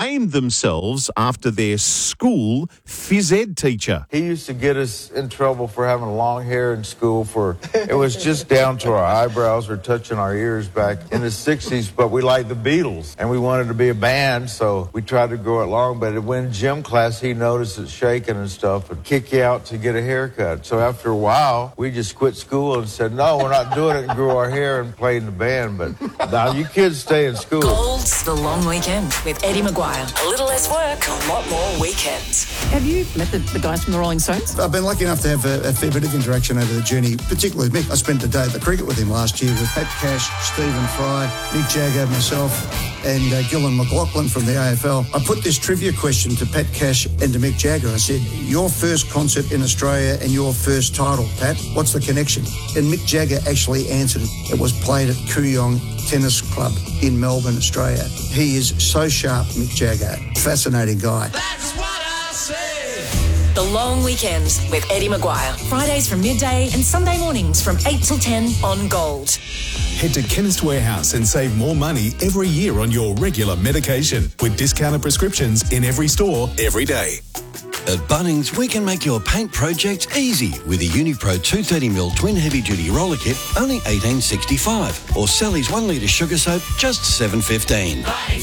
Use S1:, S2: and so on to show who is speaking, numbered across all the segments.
S1: named themselves after their school phys ed teacher.
S2: He used to get us in trouble for having long hair in school. It was just down to our eyebrows or touching our ears back in the 60s, but we liked the Beatles, and we wanted to be a band, so we tried to grow it long. But when gym class, he noticed it shaking and stuff and kick you out to get a haircut. So after a while, we just quit school and said, no, we're not doing it, and grew our hair and played in the band. But now you kids stay in school.
S3: Gold's The Long Weekend with Eddie Maguire. A little less work, a lot more weekends.
S4: Have you met the guys from the Rolling Stones?
S5: I've been lucky enough to have a fair bit of interaction over the journey, particularly with Mick. I spent the day at the cricket with him last year with Pat Cash, Stephen Fry, Mick Jagger, myself, and Gillan McLaughlin from the AFL. I put this trivia question to Pat Cash and to Mick Jagger. I said, your first concert in Australia and your first title, Pat, what's the connection? And Mick Jagger actually answered it. It was played at Kooyong Tennis Club in Melbourne, Australia. He is so sharp, Mick Jagger. Fascinating guy.
S3: That's what I say. The Long Weekend with Eddie Maguire. Fridays from midday and Sunday mornings from 8 till 10 on Gold.
S6: Head to Chemist Warehouse and save more money every year on your regular medication with discounted prescriptions in every store, every day.
S7: At Bunnings, we can make your paint projects easy with a Unipro 230ml twin heavy-duty roller kit, only $18.65. Or Sally's 1 litre sugar soap, just $7.15.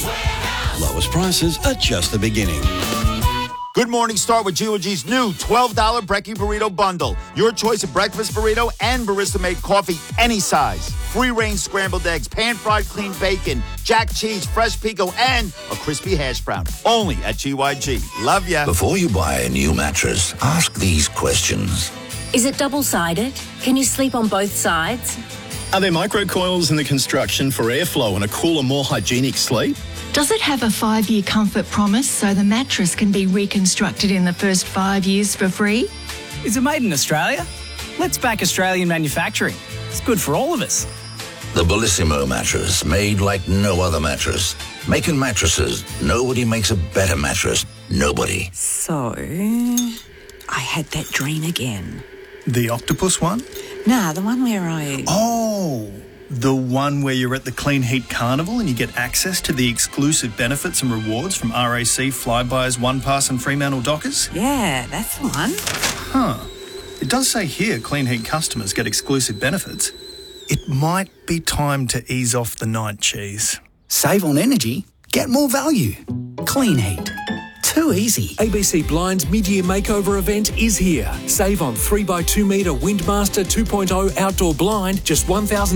S7: Lowest prices are just the beginning.
S8: Good morning, start with Georgie's new $12 Brekkie Burrito Bundle. Your choice of breakfast burrito and barista-made coffee, any size. Free-range scrambled eggs, pan-fried clean bacon, jack cheese, fresh pico, and a crispy hash brown. Only at GYG. Love ya.
S9: Before you buy a new mattress, ask these questions.
S10: Is it double-sided? Can you sleep on both sides?
S11: Are there microcoils in the construction for airflow and a cooler, more hygienic sleep?
S12: Does it have a 5-year comfort promise so the mattress can be reconstructed in the first 5 years for free?
S13: Is it made in Australia? Let's back Australian manufacturing. It's good for all of us.
S9: The Bellissimo mattress, made like no other mattress. Making mattresses, nobody makes a better mattress. Nobody.
S14: So, I had that dream again.
S11: The octopus one?
S14: Nah, the one where
S11: Oh, the one where you're at the Clean Heat Carnival and you get access to the exclusive benefits and rewards from RAC, Flybuys, OnePass and Fremantle Dockers?
S14: Yeah, that's the one.
S11: Huh. It does say here Clean Heat customers get exclusive benefits. It might be time to ease off the night cheese.
S15: Save on energy, get more value. Clean Heat. Too easy.
S16: ABC Blind's mid-year makeover event is here. Save on 3x2 metre Windmaster 2.0 outdoor blind, just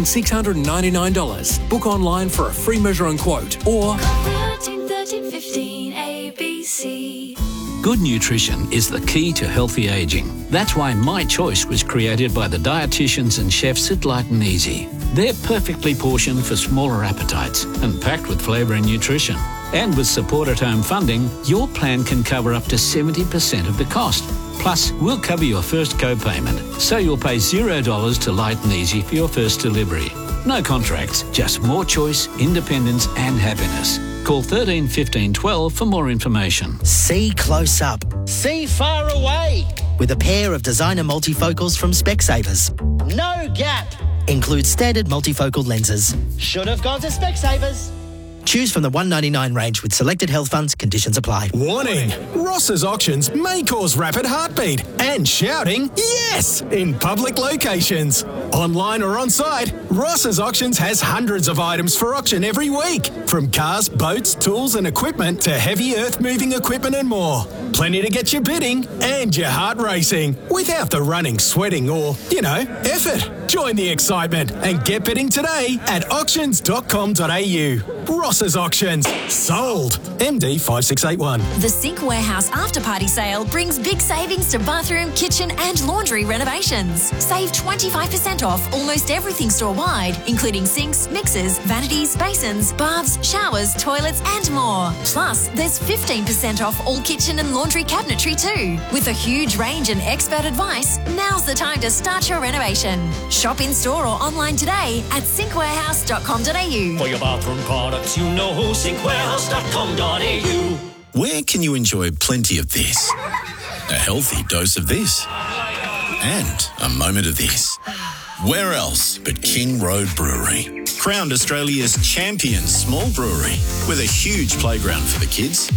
S16: $1,699. Book online for a free measure and quote, or
S17: 1315 ABC.
S18: Good nutrition is the key to healthy ageing. That's why My Choice was created by the dietitians and chefs at Light and Easy. They're perfectly portioned for smaller appetites and packed with flavour and nutrition. And with support at home funding, your plan can cover up to 70% of the cost. Plus, we'll cover your first co-payment, so you'll pay $0 to Light and Easy for your first delivery. No contracts, just more choice, independence and happiness. Call 13 15 12 for more information.
S19: See close up. See far away. With a pair of designer multifocals from Specsavers.
S20: No gap.
S19: Includes standard multifocal lenses.
S20: Should have gone to Specsavers.
S19: Choose from the $199 range with selected health funds. Conditions apply.
S6: Warning! Ross's auctions may cause rapid heartbeat and shouting yes in public locations. Online or on site, Ross's Auctions has hundreds of items for auction every week. From cars, boats, tools and equipment to heavy earth-moving equipment and more. Plenty to get you bidding and your heart racing without the running, sweating or, effort. Join the excitement and get bidding today at auctions.com.au. Ross's Auctions. Sold. MD 5681.
S21: The Sink Warehouse After Party Sale brings big savings to bathroom, kitchen and laundry renovations. Save 25% off almost everything store-wide, including sinks, mixers, vanities, basins, baths, showers, toilets and more. Plus, there's 15% off all kitchen and laundry cabinetry too. With a huge range and expert advice, now's the time to start your renovation. Shop in-store or online today at sinkwarehouse.com.au.
S22: For your bathroom products, you know sinkwarehouse.com.au.
S23: Where can you enjoy plenty of this? A healthy dose of this? And a moment of this? Where else but King Road Brewery? Crowned Australia's champion small brewery with a huge playground for the kids.